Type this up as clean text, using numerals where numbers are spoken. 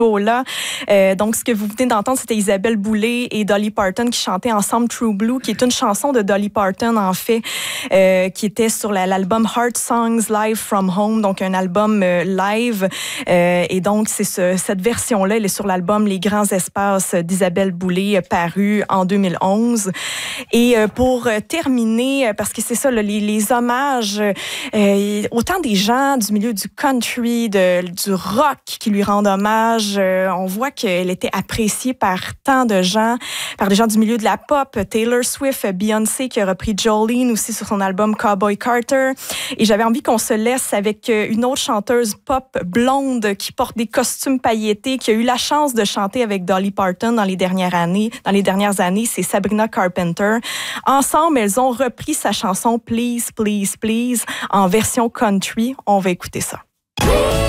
là. Donc, ce que vous venez d'entendre, c'était Isabelle Boulay et Dolly Parton qui chantaient ensemble True Blue, qui est une chanson de Dolly Parton, en fait, qui était sur l'album Heart Songs Live from Home, donc un album live. Et donc, c'est cette version-là, elle est sur l'album Les Grands Espaces d'Isabelle Boulay, paru en 2011. Et pour terminer, parce que c'est ça, là, les hommages, autant des gens du milieu du country, du rock qui lui rendent hommage. On voit qu'elle était appréciée par tant de gens, par des gens du milieu de la pop. Taylor Swift, Beyoncé qui a repris Jolene aussi sur son album Cowboy Carter. Et j'avais envie qu'on se laisse avec une autre chanteuse pop blonde qui porte des costumes pailletés, qui a eu la chance de chanter avec Dolly Parton dans les dernières années. C'est Sabrina Carpenter. Ensemble, elles ont repris sa chanson Please, Please, Please en version country. On va écouter ça.